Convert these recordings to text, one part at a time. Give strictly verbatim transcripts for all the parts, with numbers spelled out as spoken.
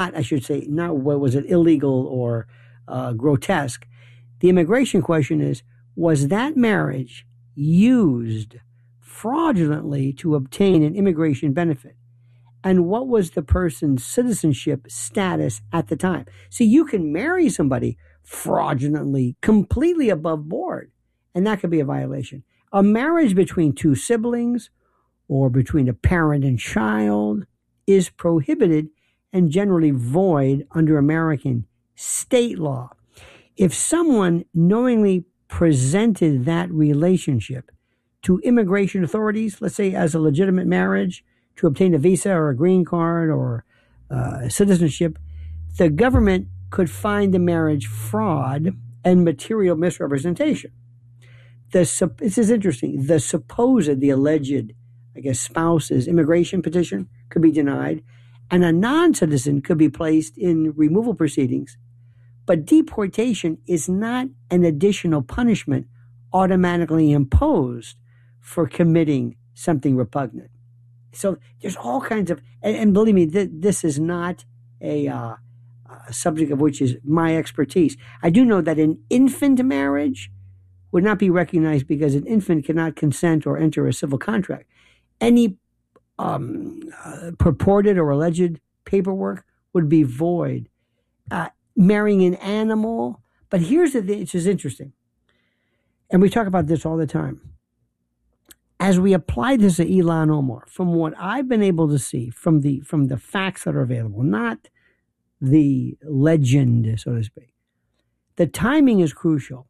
I should say, not what was it, illegal or uh, grotesque. The immigration question is, was that marriage used fraudulently to obtain an immigration benefit? And what was the person's citizenship status at the time? See, you can marry somebody fraudulently, completely above board, and that could be a violation. A marriage between two siblings or between a parent and child is prohibited and generally void under American state law. If someone knowingly presented that relationship to immigration authorities, let's say as a legitimate marriage, to obtain a visa or a green card or uh, citizenship, the government could find the marriage fraud and material misrepresentation. The, this is interesting. The supposed, the alleged, I guess, spouse's immigration petition could be denied, and a non-citizen could be placed in removal proceedings. But deportation is not an additional punishment automatically imposed for committing something repugnant. So there's all kinds of, and, and believe me, th- this is not a, uh, a subject of which is my expertise. I do know that an infant marriage would not be recognized because an infant cannot consent or enter a civil contract. Any um, uh, purported or alleged paperwork would be void. Uh, marrying an animal, but here's the thing, which is interesting, and we talk about this all the time. As we apply this to Ilhan Omar, from what I've been able to see, from the from the facts that are available, not the legend, so to speak, the timing is crucial.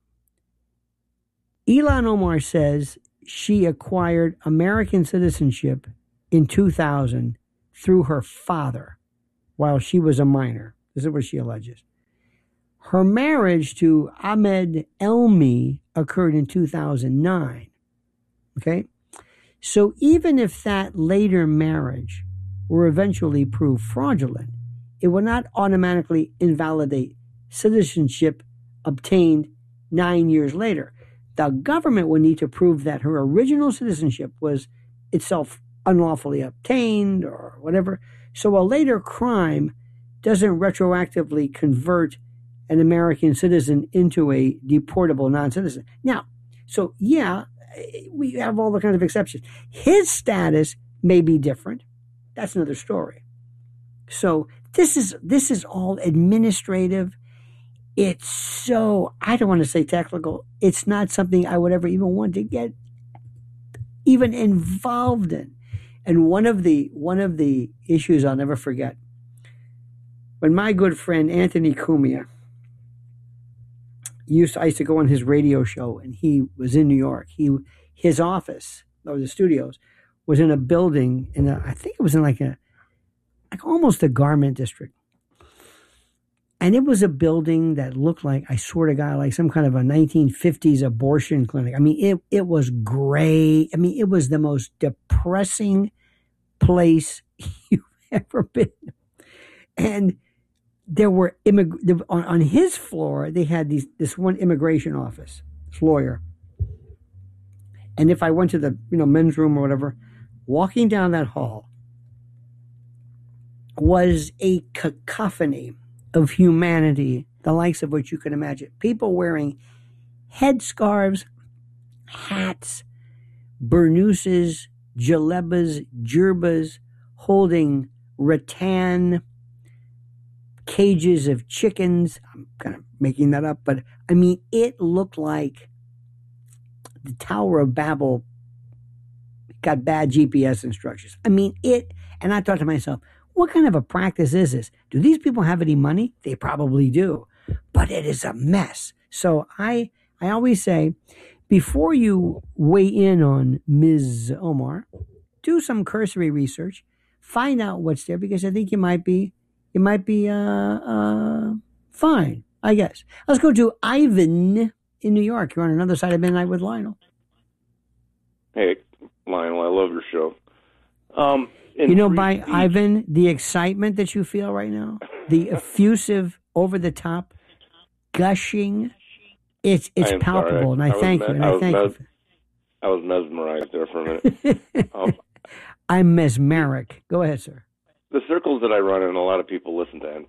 Ilhan Omar says she acquired American citizenship in two thousand through her father while she was a minor. This is what she alleges. Her marriage to Ahmed Elmi occurred in two thousand nine. Okay? So even if that later marriage were eventually proved fraudulent, it would not automatically invalidate citizenship obtained nine years later. The government would need to prove that her original citizenship was itself unlawfully obtained or whatever. So a later crime doesn't retroactively convert an American citizen into a deportable non-citizen. Now, so yeah, we have all the kinds of exceptions. His status may be different. That's another story. So this is this is all administrative. It's so, I don't want to say technical. It's not something I would ever even want to get even involved in. And one of the one of the issues I'll never forget, when my good friend Anthony Cumia used to, I used to go on his radio show, and he was in New York. He his office, or the studios, was in a building in a, I think it was in like a like almost a garment district. And it was a building that looked like, I swear to God, like some kind of a nineteen fifties abortion clinic. I mean, it it was gray. I mean, it was the most depressing place you've ever been. And there were immig- on, on his floor, they had these this one immigration office, this lawyer. And if I went to the you know men's room or whatever, walking down that hall was a cacophony of humanity, the likes of which you can imagine. People wearing headscarves, hats, burnouses, jalebas, jirbas, holding rattan, cages of chickens. I'm kind of making that up, but I mean, it looked like the Tower of Babel got bad G P S instructions. I mean, it, and I thought to myself, what kind of a practice is this? Do these people have any money? They probably do, but it is a mess. So I, I always say, before you weigh in on Miz Omar, do some cursory research, find out what's there, because I think you might be, you might be uh, uh, fine, I guess. Let's go to Ivan in New York. You're on another side of midnight with Lionel. Hey, Lionel, I love your show. Um, you know, by speech, Ivan, the excitement that you feel right now, the effusive, over-the-top, gushing, it's it's palpable, sorry. and I, I thank you. And I, I thank mes- you. I was mesmerized there for a minute. um, I'm mesmeric. Go ahead, sir. the circles that I run in, a lot of people listen to N